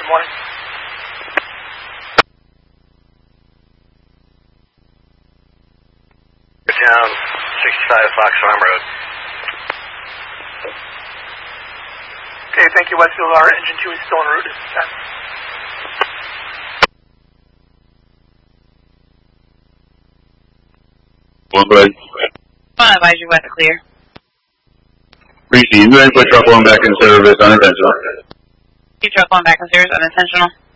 morning. Town, 65 Fox Farm Road. Okay, thank you, Westfield. Our engine 2 is still en route at this time. One bud. I'll advise you about the clear. Reese, you go ahead and put truck 1 back in service, unintentional. Keep truck 1 back in service, unintentional.